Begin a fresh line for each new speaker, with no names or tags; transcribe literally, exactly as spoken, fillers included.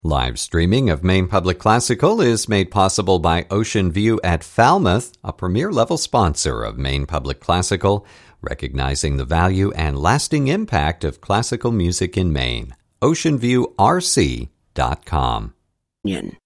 Live streaming of Maine Public Classical is made possible by Ocean View at Falmouth, a premier-level sponsor of Maine Public Classical, recognizing the value and lasting impact of classical music in Maine. ocean view r c dot com.